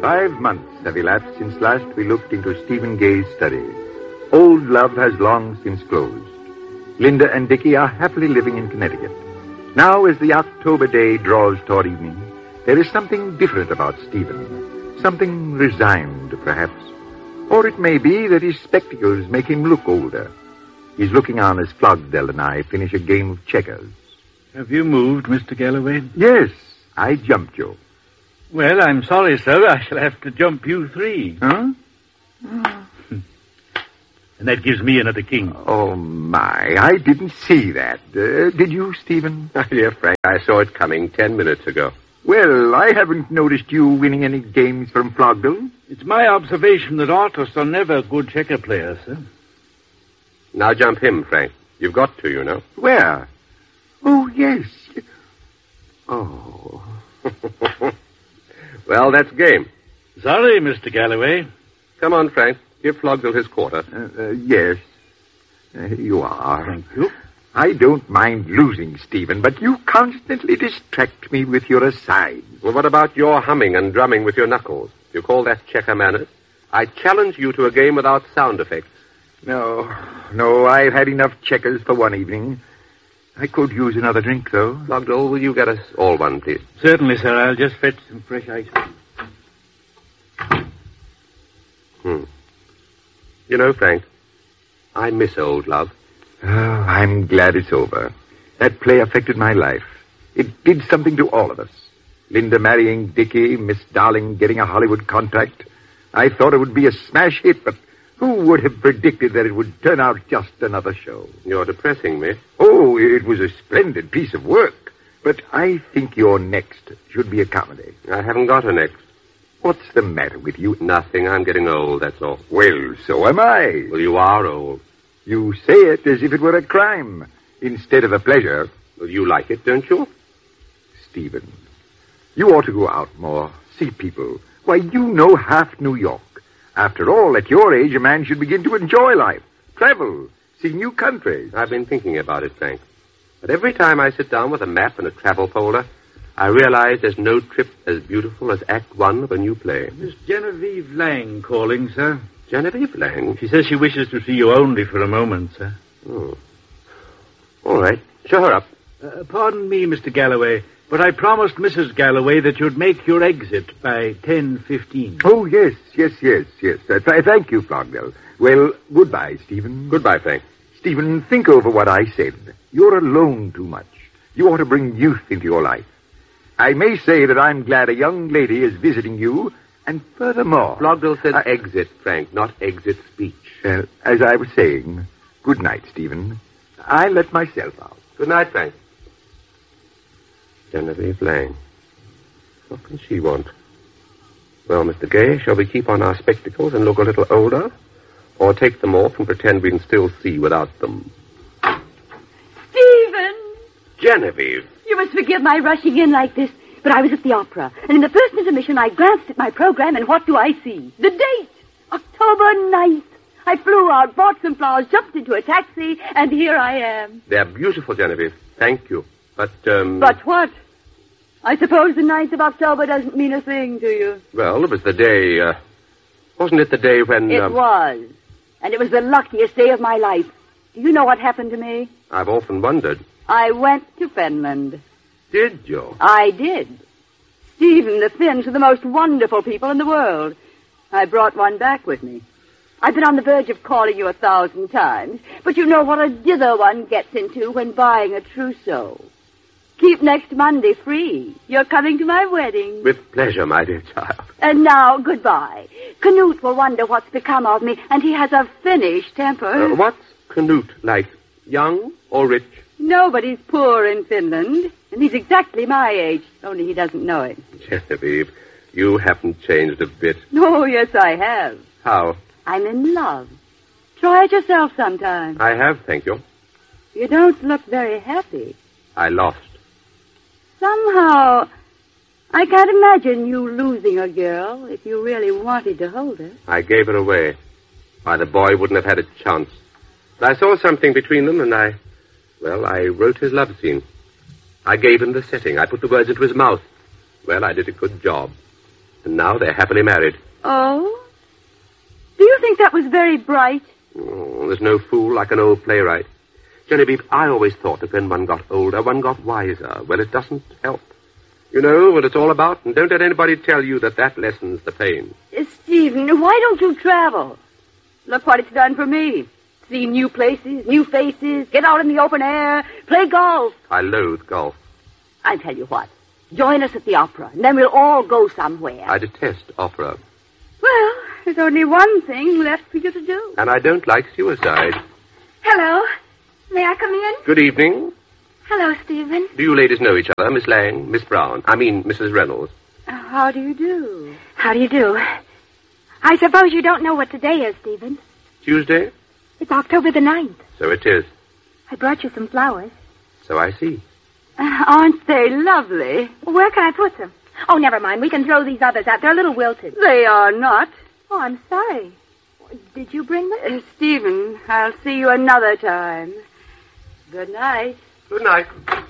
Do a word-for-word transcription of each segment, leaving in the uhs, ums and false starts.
Five months have elapsed since last we looked into Stephen Gay's study. Old love has long since closed. Linda and Dickie are happily living in Connecticut. Now, as the October day draws toward evening, there is something different about Stephen. Something resigned, perhaps. Or it may be that his spectacles make him look older. He's looking on as Flogdell and I finish a game of checkers. Have you moved, Mister Galloway? Yes, I jumped you. Well, I'm sorry, sir. I shall have to jump you three. Huh? And that gives me another king. Oh, my. I didn't see that. Uh, did you, Stephen? My dear Frank, I saw it coming ten minutes ago. Well, I haven't noticed you winning any games from Flogdell. It's my observation that artists are never good checker players, sir. Now jump him, Frank. You've got to, you know. Where? Oh, yes. Oh. Well, that's game. Sorry, Mister Galloway. Come on, Frank. Give Flogdell his quarter. Uh, uh, yes. Uh, you are. Thank you. I don't mind losing, Stephen, but you constantly distract me with your asides. Well, what about your humming and drumming with your knuckles? You call that checker manners? I challenge you to a game without sound effects. No, no, I've had enough checkers for one evening. I could use another drink, though. Flogdell, will you get us all one, please? Certainly, sir. I'll just fetch some fresh ice. Hmm. You know, Frank, I miss old love. Oh, I'm glad it's over. That play affected my life. It did something to all of us. Linda marrying Dickie, Miss Darling getting a Hollywood contract. I thought it would be a smash hit, but who would have predicted that it would turn out just another show? You're depressing me. Oh, it was a splendid piece of work. But I think your next should be a comedy. I haven't got a next. What's the matter with you? Nothing. I'm getting old, that's all. Well, so am I. Well, you are old. You say it as if it were a crime instead of a pleasure. Well, you like it, don't you? Stephen, you ought to go out more, see people. Why, you know half New York. After all, at your age, a man should begin to enjoy life, travel, see new countries. I've been thinking about it, Frank. But every time I sit down with a map and a travel folder, I realize there's no trip as beautiful as Act One of a new play. Miss Genevieve Lang calling, sir. Genevieve Lang? She says she wishes to see you only for a moment, sir. Oh. All right. Show her up. Uh, pardon me, Mister Galloway, but I promised Missus Galloway that you'd make your exit by ten fifteen. Oh, yes, yes, yes, yes. Uh, th- thank you, Flogdell. Well, goodbye, Stephen. Goodbye, Frank. Stephen, think over what I said. You're alone too much. You ought to bring youth into your life. I may say that I'm glad a young lady is visiting you, and furthermore... Flogdell said I... exit, Frank, not exit speech. Uh, as I was saying, good night, Stephen. I let myself out. Good night, Frank. Genevieve Lang. What can she want? Well, Mister Gay, shall we keep on our spectacles and look a little older? Or take them off and pretend we can still see without them? Stephen! Genevieve! You must forgive my rushing in like this, but I was at the opera, and in the first intermission I glanced at my program, and what do I see? The date! October ninth. I flew out, bought some flowers, jumped into a taxi, and here I am. They're beautiful, Genevieve. Thank you. But, um... But what? I suppose the ninth of October doesn't mean a thing to you. Well, it was the day, uh... Wasn't it the day when... It uh... was. And it was the luckiest day of my life. Do you know what happened to me? I've often wondered. I went to Finland. Did you? I did. Stephen, the Finns are the most wonderful people in the world. I brought one back with me. I've been on the verge of calling you a thousand times, but you know what a dither one gets into when buying a trousseau. Keep next Monday free. You're coming to my wedding. With pleasure, my dear child. And now, goodbye. Knut will wonder what's become of me, and he has a Finnish temper. Uh, what's Knut like? Young or rich? Nobody's poor in Finland, and he's exactly my age, only he doesn't know it. Genevieve, you haven't changed a bit. Oh, yes, I have. How? I'm in love. Try it yourself sometime. I have, thank you. You don't look very happy. I lost. Somehow, I can't imagine you losing a girl if you really wanted to hold her. I gave her away. Why, the boy wouldn't have had a chance. But I saw something between them, and I... Well, I wrote his love scene. I gave him the setting. I put the words into his mouth. Well, I did a good job. And now they're happily married. Oh? Do you think that was very bright? Oh, there's no fool like an old playwright. Genevieve, I always thought that when one got older, one got wiser. Well, it doesn't help. You know what it's all about, and don't let anybody tell you that that lessens the pain. Uh, Stephen, why don't you travel? Look what it's done for me. See new places, new faces, get out in the open air, play golf. I loathe golf. I tell you what, join us at the opera, and then we'll all go somewhere. I detest opera. Well, there's only one thing left for you to do. And I don't like suicide. Hello. May I come in? Good evening. Hello, Stephen. Do you ladies know each other, Miss Lang, Miss Brown? I mean, Missus Reynolds. Uh, how do you do? How do you do? I suppose you don't know what today is, Stephen. Tuesday? It's October the ninth. So it is. I brought you some flowers. So I see. Uh, aren't they lovely? Where can I put them? Oh, never mind. We can throw these others out. They're a little wilted. They are not. Oh, I'm sorry. Did you bring them? Uh, Stephen, I'll see you another time. Good night. Good night.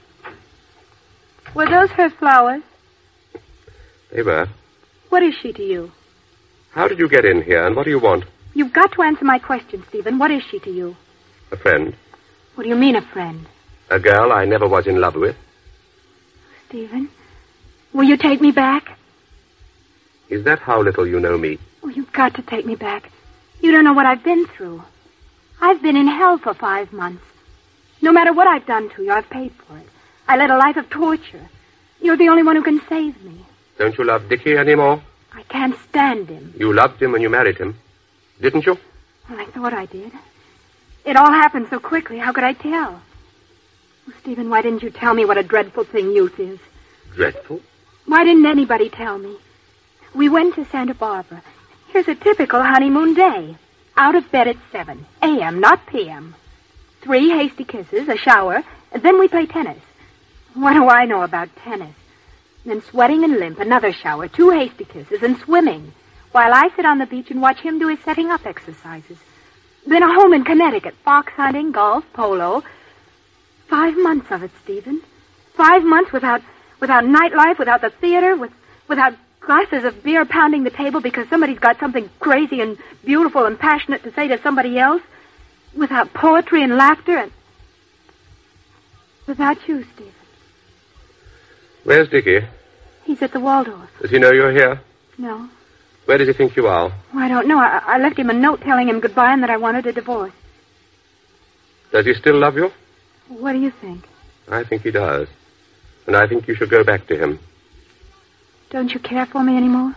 Were those her flowers? They were. What is she to you? How did you get in here, and what do you want? You've got to answer my question, Stephen. What is she to you? A friend. What do you mean, a friend? A girl I never was in love with. Stephen, will you take me back? Is that how little you know me? Oh, you've got to take me back. You don't know what I've been through. I've been in hell for five months. No matter what I've done to you, I've paid for it. I led a life of torture. You're the only one who can save me. Don't you love Dickie anymore? I can't stand him. You loved him when you married him, didn't you? Well, I thought I did. It all happened so quickly. How could I tell? Oh, Stephen, why didn't you tell me what a dreadful thing youth is? Dreadful? Why didn't anybody tell me? We went to Santa Barbara. Here's a typical honeymoon day. Out of bed at seven a m, not p m Three hasty kisses, a shower, and then we play tennis. What do I know about tennis? Then sweating and limp, another shower, two hasty kisses, and swimming, while I sit on the beach and watch him do his setting up exercises. Then a home in Connecticut, fox hunting, golf, polo. Five months of it, Stephen. Five months without without nightlife, without the theater, with without glasses of beer pounding the table because somebody's got something crazy and beautiful and passionate to say to somebody else. Without poetry and laughter and... Without you, Stephen. Where's Dickie? He's at the Waldorf. Does he know you're here? No. Where does he think you are? Oh, I don't know. I, I left him a note telling him goodbye and that I wanted a divorce. Does he still love you? What do you think? I think he does. And I think you should go back to him. Don't you care for me anymore?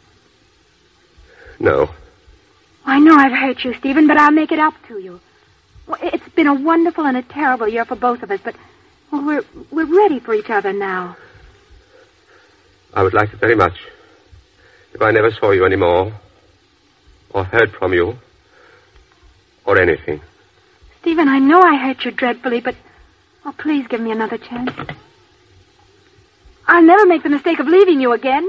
No. I know I've hurt you, Stephen, but I'll make it up to you. Well, it's been a wonderful and a terrible year for both of us, but well, we're we're ready for each other now. I would like it very much if I never saw you anymore, or heard from you, or anything. Stephen, I know I hurt you dreadfully, but oh, please give me another chance. I'll never make the mistake of leaving you again.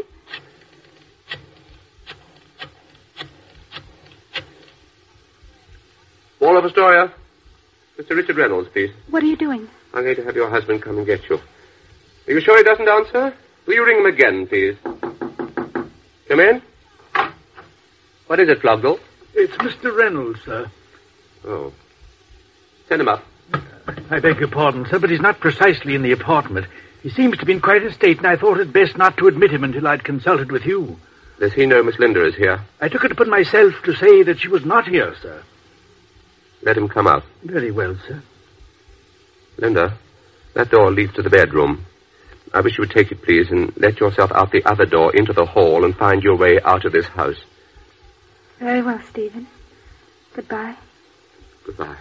Wall of Astoria. Mister Richard Reynolds, please. What are you doing? I'm going to have your husband come and get you. Are you sure he doesn't answer? Will you ring him again, please? Come in. What is it, Flogdell? It's Mister Reynolds, sir. Oh. Send him up. I beg your pardon, sir, but he's not precisely in the apartment. He seems to be in quite a state, and I thought it best not to admit him until I'd consulted with you. Does he know Miss Linda is here? I took it upon myself to say that she was not here, sir. Let him come out. Very well, sir. Linda, that door leads to the bedroom. I wish you would take it, please, and let yourself out the other door into the hall and find your way out of this house. Very well, Stephen. Goodbye. Goodbye.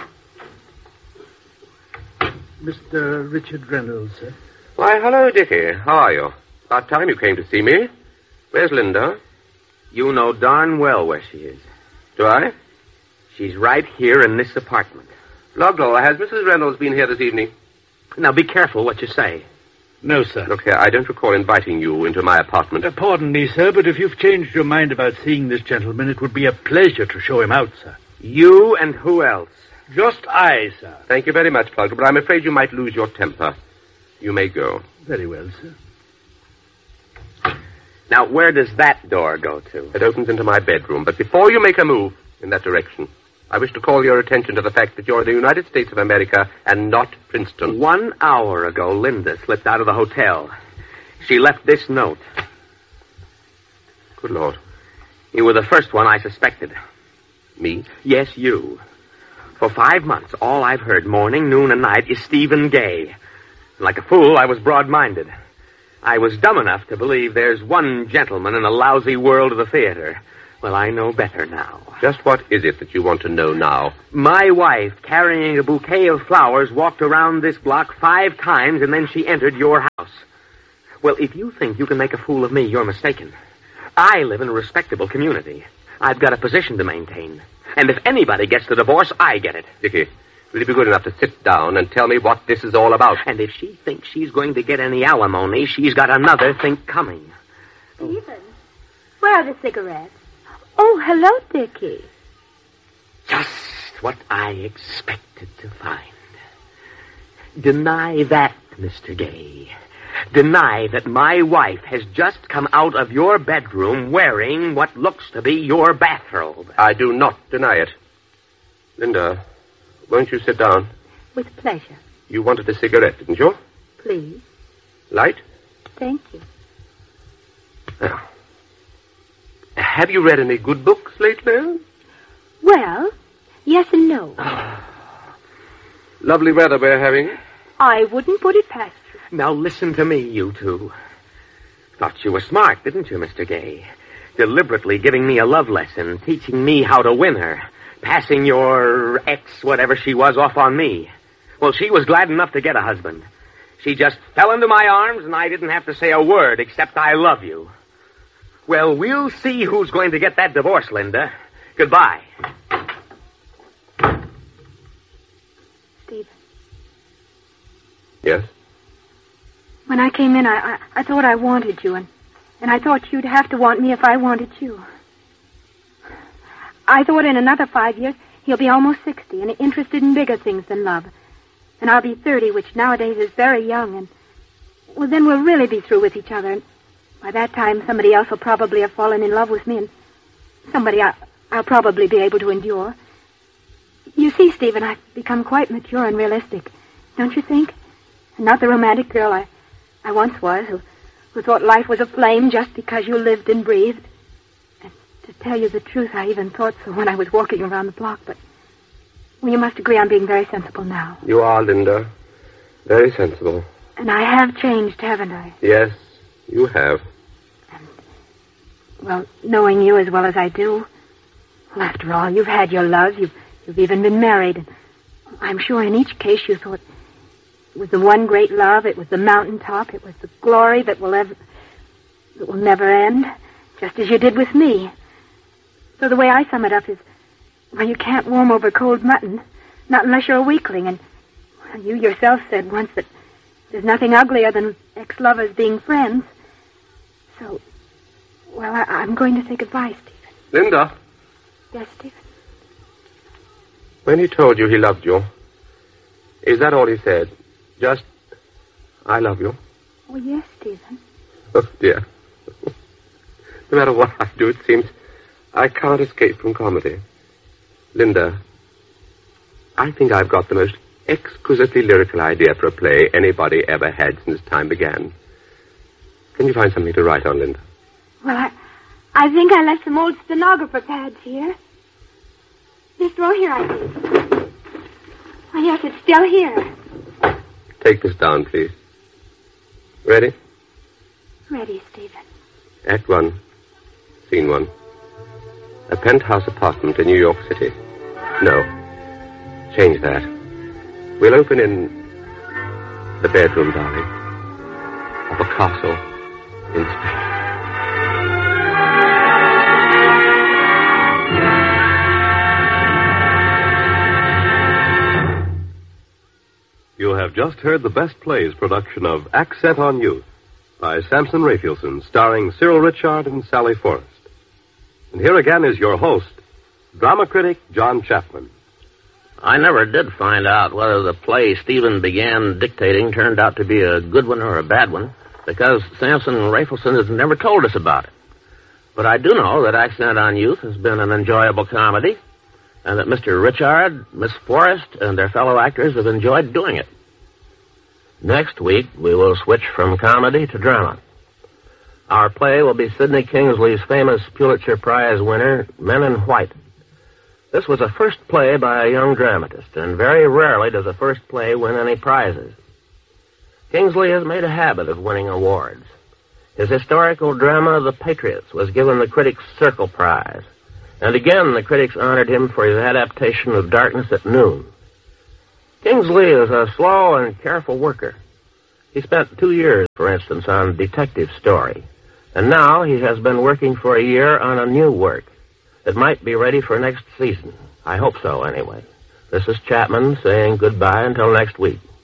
Mister Richard Reynolds, sir. Why, hello, Dickie. How are you? About time you came to see me. Where's Linda? You know darn well where she is. Do I? She's right here in this apartment. Flogdell, has Missus Reynolds been here this evening? Now, be careful what you say. No, sir. Look here, I don't recall inviting you into my apartment. Uh, pardon me, sir, but if you've changed your mind about seeing this gentleman, it would be a pleasure to show him out, sir. You and who else? Just I, sir. Thank you very much, Flogdell, but I'm afraid you might lose your temper. You may go. Very well, sir. Now, where does that door go to? It opens into my bedroom. But before you make a move in that direction, I wish to call your attention to the fact that you're in the United States of America and not Princeton. One hour ago, Linda slipped out of the hotel. She left this note. Good Lord. You were the first one I suspected. Me? Yes, you. For five months, all I've heard morning, noon, and night is Stephen Gay. Like a fool, I was broad-minded. I was dumb enough to believe there's one gentleman in the lousy world of the theater. Well, I know better now. Just what is it that you want to know now? My wife, carrying a bouquet of flowers, walked around this block five times, and then she entered your house. Well, if you think you can make a fool of me, you're mistaken. I live in a respectable community. I've got a position to maintain. And if anybody gets the divorce, I get it. Dickie, will you be good enough to sit down and tell me what this is all about? And if she thinks she's going to get any alimony, she's got another think coming. Stephen, where are the cigarettes? Oh, hello, Dickie. Just what I expected to find. Deny that, Mister Gay. Deny that my wife has just come out of your bedroom wearing what looks to be your bathrobe. I do not deny it. Linda, won't you sit down? With pleasure. You wanted a cigarette, didn't you? Please. Light? Thank you. Now, have you read any good books lately? Well, yes and no. Lovely weather we're having. I wouldn't put it past you. Now listen to me, you two. Thought you were smart, didn't you, Mister Gay? Deliberately giving me a love lesson, teaching me how to win her, passing your ex, whatever she was, off on me. Well, she was glad enough to get a husband. She just fell into my arms, and I didn't have to say a word except I love you. Well, we'll see who's going to get that divorce, Linda. Goodbye. Stephen. Yes? When I came in, I, I, I thought I wanted you, and, and I thought you'd have to want me if I wanted you. I thought in another five years, he'll be almost sixty and interested in bigger things than love. And I'll be thirty, which nowadays is very young, and, well, then we'll really be through with each other. And by that time, somebody else will probably have fallen in love with me, and somebody I, I'll probably be able to endure. You see, Stephen, I've become quite mature and realistic, don't you think? And not the romantic girl I, I once was, who, who thought life was a flame just because you lived and breathed. And to tell you the truth, I even thought so when I was walking around the block, but, well, you must agree I'm being very sensible now. You are, Linda. Very sensible. And I have changed, haven't I? Yes, you have. And, well, knowing you as well as I do, well, after all, you've had your love, you've, you've even been married, and I'm sure in each case you thought it was the one great love, it was the mountaintop, it was the glory that will ever, that will never end, just as you did with me. So the way I sum it up is, well, you can't warm over cold mutton, not unless you're a weakling, and well, you yourself said once that there's nothing uglier than ex-lovers being friends. So, well, I, I'm going to say goodbye, Stephen. Linda. Yes, Stephen? When he told you he loved you, is that all he said? Just, I love you? Oh, yes, Stephen. Oh, dear. No matter what I do, it seems I can't escape from comedy. Linda, I think I've got the most exquisitely lyrical idea for a play anybody ever had since time began. Can you find something to write on, Linda? Well, I, I think I left some old stenographer pads here. This drawer here, I did. Oh, yes, it's still here. Take this down, please. Ready? Ready, Stephen. Act one. Scene one. A penthouse apartment in New York City. No. Change that. We'll open in the bedroom, darling, of a castle in Spain. You have just heard the Best Plays production of Accent on Youth by Samson Raphaelson, starring Cyril Ritchard and Sally Forrest. And here again is your host, drama critic John Chapman. I never did find out whether the play Stephen began dictating turned out to be a good one or a bad one. because Samson Rafelson has never told us about it. But I do know that Accent on Youth has been an enjoyable comedy, and that Mister Richard, Miss Forrest, and their fellow actors have enjoyed doing it. Next week, we will switch from comedy to drama. Our play will be Sidney Kingsley's famous Pulitzer Prize winner, Men in White. This was a first play by a young dramatist, and very rarely does a first play win any prizes. Kingsley has made a habit of winning awards. His historical drama, The Patriots, was given the Critics' Circle Prize. And again, the critics honored him for his adaptation of Darkness at Noon. Kingsley is a slow and careful worker. He spent two years, for instance, on Detective Story. And now he has been working for a year on a new work that might be ready for next season. I hope so, anyway. This is Chapman saying goodbye until next week.